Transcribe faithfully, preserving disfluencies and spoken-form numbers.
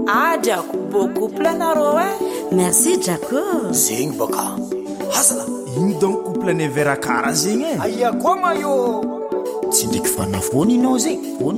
Ah, Jaco, beau couple anareo e. Merci Jaco. Zegny baka hazana. Ino donc couple ne vera kara zegny e. Aya koa ma io. Tsy ndraiky fanafony ianao zegny.